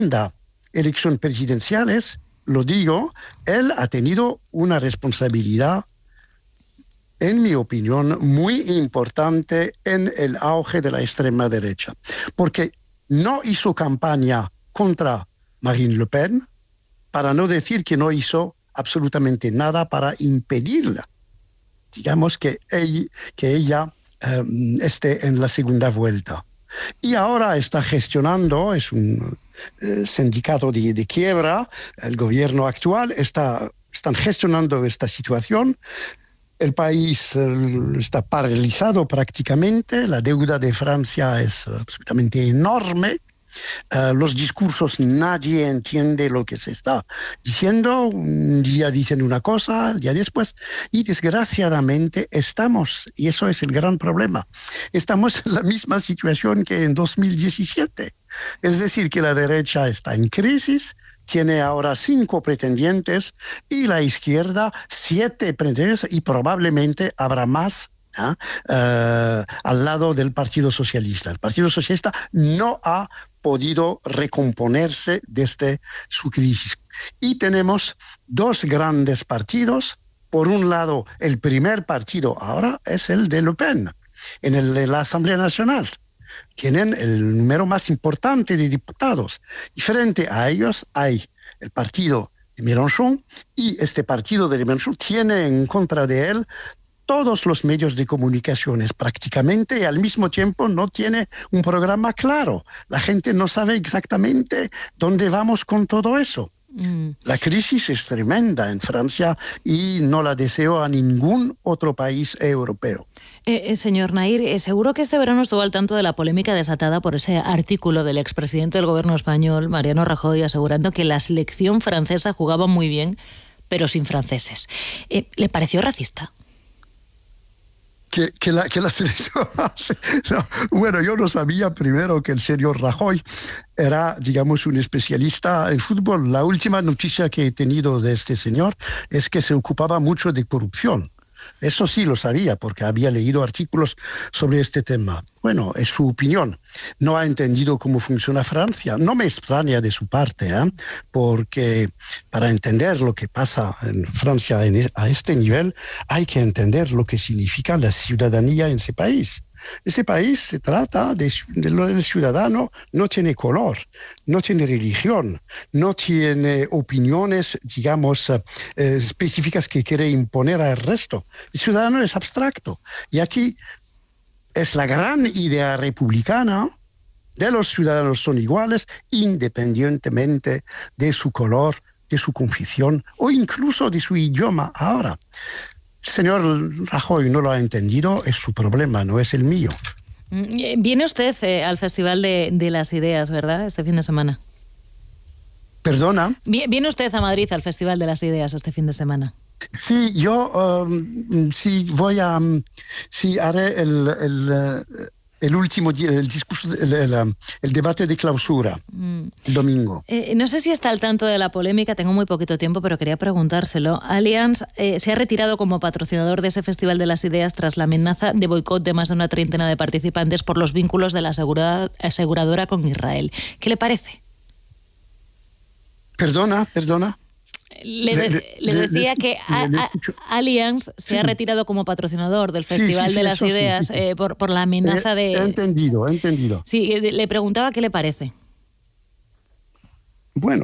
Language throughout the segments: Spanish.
elecciones presidenciales, lo digo, él ha tenido una responsabilidad, en mi opinión, muy importante en el auge de la extrema derecha, porque no hizo campaña contra Marine Le Pen, para no decir que no hizo absolutamente nada para impedirla. Digamos que ella esté en la segunda vuelta. Y ahora está gestionando, es un sindicato de quiebra, el gobierno actual están gestionando esta situación. El país está paralizado prácticamente, la deuda de Francia es absolutamente enorme. Los discursos, nadie entiende lo que se está diciendo. Un día dicen una cosa, el día después. Y desgraciadamente estamos, y eso es el gran problema, estamos en la misma situación que en 2017. Es decir, que la derecha está en crisis, tiene ahora 5 pretendientes y la izquierda 7 pretendientes y probablemente habrá más al lado del Partido Socialista. El Partido Socialista no ha podido recomponerse desde su crisis. Y tenemos 2 grandes partidos. Por un lado, el primer partido ahora es el de Le Pen, en la Asamblea Nacional. Tienen el número más importante de diputados. Y frente a ellos hay el partido de Mélenchon, y este partido de Mélenchon tiene en contra de él todos los medios de comunicaciones prácticamente, y al mismo tiempo no tiene un programa claro. La gente no sabe exactamente dónde vamos con todo eso. La crisis es tremenda en Francia y no la deseo a ningún otro país europeo. Señor Nahir, seguro que este verano estuvo al tanto de la polémica desatada por ese artículo del expresidente del gobierno español, Mariano Rajoy, asegurando que la selección francesa jugaba muy bien, pero sin franceses. ¿Le pareció racista? Que la selección... No, bueno, yo no sabía primero que el señor Rajoy era, digamos, un especialista en fútbol. La última noticia que he tenido de este señor es que se ocupaba mucho de corrupción. Eso sí lo sabía, porque había leído artículos sobre este tema. Bueno, es su opinión. No ha entendido cómo funciona Francia. No me extraña de su parte, porque para entender lo que pasa en Francia a este nivel, hay que entender lo que significa la ciudadanía en ese país. Ese país se trata del ciudadano, no tiene color, no tiene religión, no tiene opiniones, digamos, específicas que quiere imponer al resto. El ciudadano es abstracto. Y aquí es la gran idea republicana de los ciudadanos son iguales independientemente de su color, de su confesión o incluso de su idioma. Ahora, el señor Rajoy no lo ha entendido, es su problema, no es el mío. Viene usted al Festival de las Ideas, ¿verdad?, este fin de semana. ¿Perdona? Viene usted a Madrid al Festival de las Ideas este fin de semana. Sí, yo sí haré el último día, el discurso, el debate de clausura, el domingo. No sé si está al tanto de la polémica, tengo muy poquito tiempo, pero quería preguntárselo. Allianz se ha retirado como patrocinador de ese Festival de las Ideas tras la amenaza de boicot de más de una treintena de participantes por los vínculos de la aseguradora con Israel. ¿Qué le parece? Perdona. Le decía que Allianz se ha retirado como patrocinador del Festival de las Ideas por la amenaza de... He entendido. Sí, le preguntaba qué le parece. Bueno,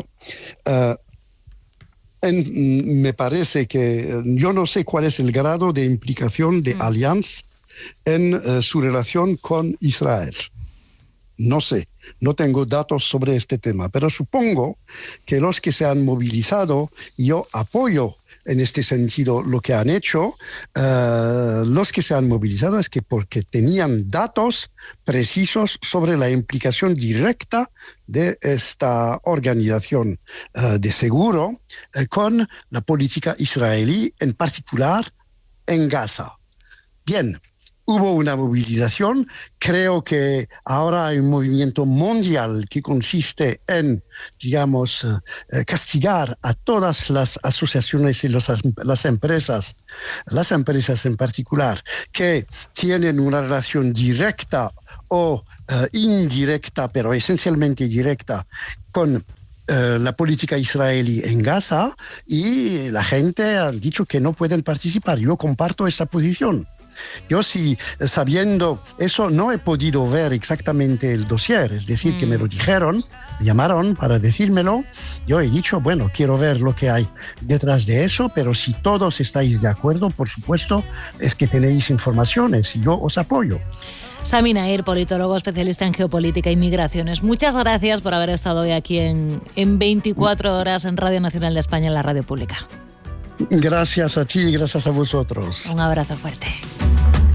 me parece que yo no sé cuál es el grado de implicación de Allianz en su relación con Israel. No sé, no tengo datos sobre este tema, pero supongo que los que se han movilizado, y yo apoyo en este sentido lo que han hecho, los que se han movilizado es que porque tenían datos precisos sobre la implicación directa de esta organización de seguro con la política israelí, en particular en Gaza. Bien. hubo una movilización. Creo que ahora hay un movimiento mundial que consiste en, digamos, castigar a todas las asociaciones y las empresas en particular, que tienen una relación directa o indirecta, pero esencialmente directa, con la política israelí en Gaza, y la gente ha dicho que no pueden participar. Yo comparto esa posición. Yo sí, sabiendo eso, no he podido ver exactamente el dossier, es decir, que me lo dijeron, me llamaron para decírmelo. Yo he dicho, bueno, quiero ver lo que hay detrás de eso, pero si todos estáis de acuerdo, por supuesto, es que tenéis informaciones y yo os apoyo. Sami Nair, politólogo especialista en geopolítica y migraciones. Muchas gracias por haber estado hoy aquí en 24 horas en Radio Nacional de España, en la radio pública. Gracias a ti y gracias a vosotros. Un abrazo fuerte.